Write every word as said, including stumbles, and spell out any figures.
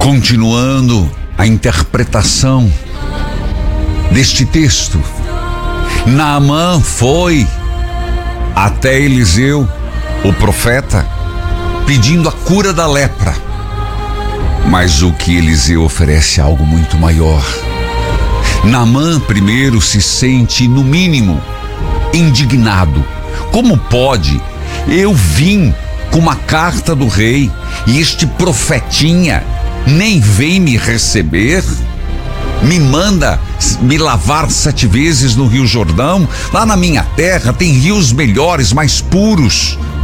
Continuando a interpretação deste texto, Naamã foi até Eliseu, o profeta, pedindo a cura da lepra. Mas o que Eliseu oferece é algo muito maior. Naamã primeiro se sente, no mínimo, indignado. Como pode? Eu vim com uma carta do rei e este profetinha nem vem me receber? Me manda me lavar sete vezes no Rio Jordão? Lá na minha terra tem rios melhores, mais puros.